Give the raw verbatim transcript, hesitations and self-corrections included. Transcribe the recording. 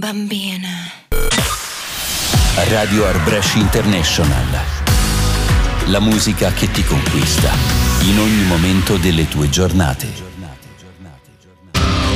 bambina. Radio Arbresh International. La musica che ti conquista in ogni momento delle tue giornate.